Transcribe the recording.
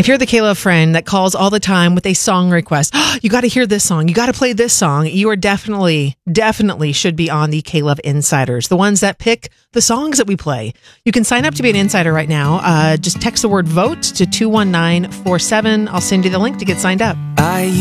If you're the K-Love friend that calls all the time with a song request, you got to hear this song, you got to play this song, you are definitely should be on the K-Love Insiders, the ones that pick the songs that we play. You can sign up to be an insider right now. Just text the word VOTE to 21947. I'll send you the link to get signed up.